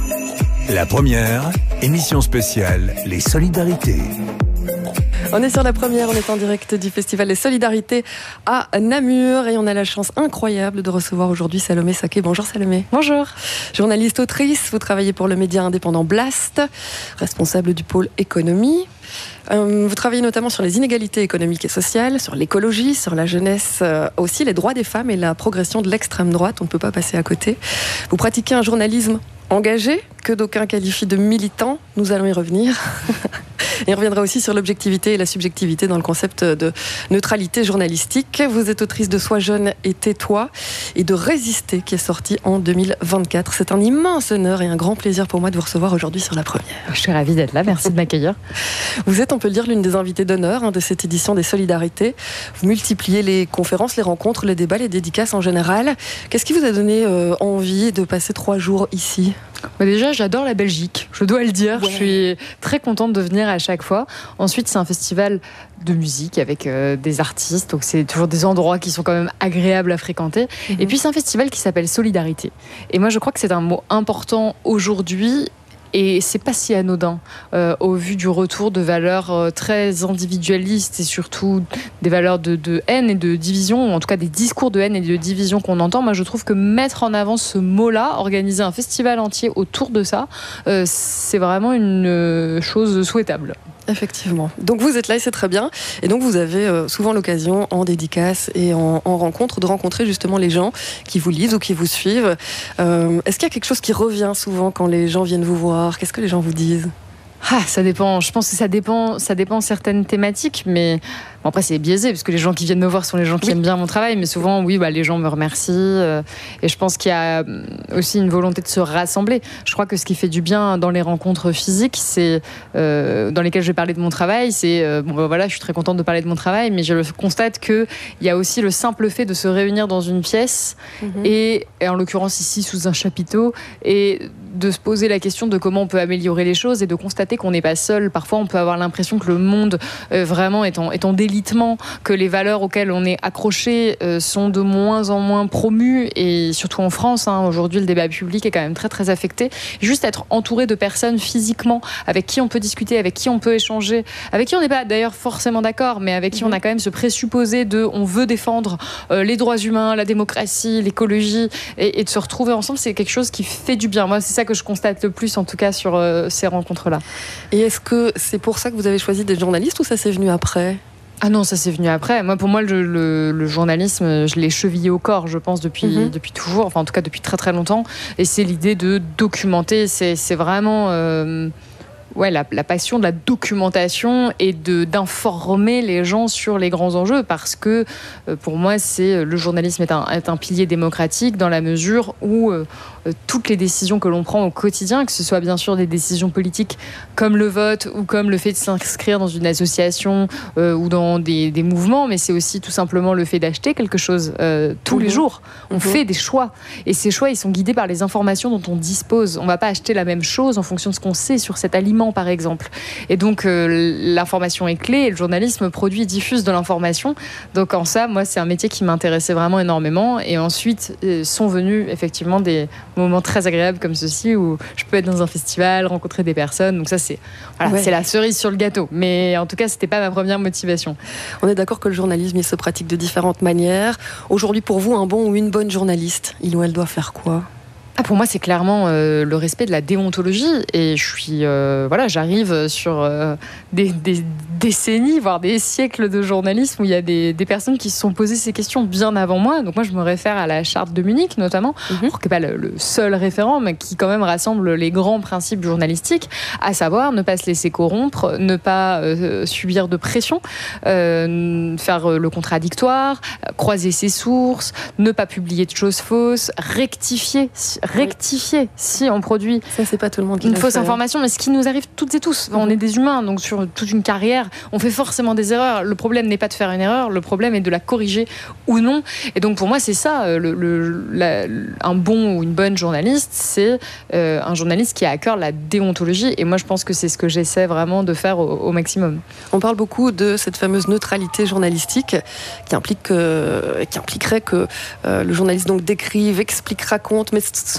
La première, émission spéciale Les Solidarités. On est sur la première, on est en direct du Festival des Solidarités à Namur et on a la chance incroyable de recevoir aujourd'hui Salomé Saké. Bonjour Salomé. Bonjour. Journaliste autrice, vous travaillez pour le média indépendant Blast, responsable du pôle économie. Vous travaillez notamment sur les inégalités économiques et sociales, sur l'écologie, sur la jeunesse, aussi les droits des femmes et la progression de l'extrême droite, on ne peut pas passer à côté. Vous pratiquez un journalisme engagé, que d'aucuns qualifient de militant, nous allons y revenir. Et on reviendra aussi sur l'objectivité et la subjectivité dans le concept de neutralité journalistique. Vous êtes autrice de Sois jeune et tais-toi et de Résister qui est sorti en 2024. C'est un immense honneur et un grand plaisir pour moi de vous recevoir aujourd'hui sur la première. Je suis ravie d'être là, merci de m'accueillir. Vous êtes, on peut le dire, l'une des invitées d'honneur de cette édition des Solidarités. Vous multipliez les conférences, les rencontres, les débats, les dédicaces en général. Qu'est-ce qui vous a donné envie de passer 3 jours ici ? Déjà, j'adore la Belgique, je dois le dire. Ouais. Je suis très contente de venir à chaque fois. Ensuite, c'est un festival de musique avec des artistes, donc c'est toujours des endroits qui sont quand même agréables à fréquenter. Et puis, c'est un festival qui s'appelle Solidarité. Et moi, je crois que c'est un mot important aujourd'hui. Et c'est pas si anodin au vu du retour de valeurs très individualistes et surtout des valeurs de haine et de division, ou en tout cas des discours de haine et de division qu'on entend. Moi, je trouve que mettre en avant ce mot-là, organiser un festival entier autour de ça, c'est vraiment une chose souhaitable. Effectivement. Donc vous êtes là et c'est très bien. Et donc vous avez souvent l'occasion en dédicace et en rencontre de rencontrer justement les gens qui vous lisent ou qui vous suivent. Est-ce qu'il y a quelque chose qui revient souvent quand les gens viennent vous voir ? Qu'est-ce que les gens vous disent ? Ça dépend. Je pense que ça dépend certaines thématiques, mais bon, après c'est biaisé parce que les gens qui viennent me voir sont les gens qui aiment bien mon travail, mais souvent les gens me remercient et je pense qu'il y a aussi une volonté de se rassembler. Je crois que ce qui fait du bien dans les rencontres physiques, c'est dans lesquelles je vais parler de mon travail, c'est je suis très contente de parler de mon travail, mais je constate que il y a aussi le simple fait de se réunir dans une pièce et en l'occurrence ici sous un chapiteau et de se poser la question de comment on peut améliorer les choses et de constater qu'on n'est pas seul. Parfois, on peut avoir l'impression que le monde vraiment est en délitement, que les valeurs auxquelles on est accroché sont de moins en moins promues et surtout en France, aujourd'hui, le débat public est quand même très, très affecté. Juste être entouré de personnes physiquement avec qui on peut discuter, avec qui on peut échanger, avec qui on n'est pas d'ailleurs forcément d'accord, mais avec qui on a quand même ce présupposé de on veut défendre les droits humains, la démocratie, l'écologie et de se retrouver ensemble, c'est quelque chose qui fait du bien. Moi, c'est ça que je constate le plus, en tout cas, sur ces rencontres-là. Et est-ce que c'est pour ça que vous avez choisi d'être journaliste ou ça s'est venu après ? Ah non, ça c'est venu après. Pour moi, le journalisme, je l'ai chevillé au corps, je pense, depuis toujours, enfin en tout cas depuis très très longtemps. Et c'est l'idée de documenter, c'est vraiment... la passion de la documentation et d'informer les gens sur les grands enjeux, parce que pour moi, le journalisme est un pilier démocratique dans la mesure où toutes les décisions que l'on prend au quotidien, que ce soit bien sûr des décisions politiques comme le vote ou comme le fait de s'inscrire dans une association ou dans des mouvements, mais c'est aussi tout simplement le fait d'acheter quelque chose tous les jours. On fait des choix et ces choix, ils sont guidés par les informations dont on dispose. On ne va pas acheter la même chose en fonction de ce qu'on sait sur cet aliment, par exemple. Et donc, l'information est clé et le journalisme produit et diffuse de l'information. Donc, en ça, moi, c'est un métier qui m'intéressait vraiment énormément. Et ensuite, sont venus effectivement des moments très agréables comme ceci où je peux être dans un festival, rencontrer des personnes. Donc ça, c'est la cerise sur le gâteau. Mais en tout cas, c'était pas ma première motivation. On est d'accord que le journalisme, il se pratique de différentes manières. Aujourd'hui, pour vous, un bon ou une bonne journaliste, il ou elle doit faire quoi ? Pour moi, c'est clairement le respect de la déontologie. Et j'arrive sur des décennies, voire des siècles de journalisme où il y a des personnes qui se sont posées ces questions bien avant moi. Donc moi, je me réfère à la Charte de Munich, notamment, qui n'est pas le seul référent, mais qui quand même rassemble les grands principes journalistiques, à savoir ne pas se laisser corrompre, ne pas subir de pression, faire le contradictoire, croiser ses sources, ne pas publier de choses fausses, rectifier si on produit ça, c'est pas tout le monde qui une fausse information, mais ce qui nous arrive toutes et tous. On est des humains, donc sur toute une carrière, on fait forcément des erreurs. Le problème n'est pas de faire une erreur, le problème est de la corriger ou non. Et donc pour moi, c'est ça, un bon ou une bonne journaliste, c'est un journaliste qui a à cœur la déontologie. Et moi, je pense que c'est ce que j'essaie vraiment de faire au maximum. On parle beaucoup de cette fameuse neutralité journalistique qui impliquerait que le journaliste donc décrive, explique, raconte, mais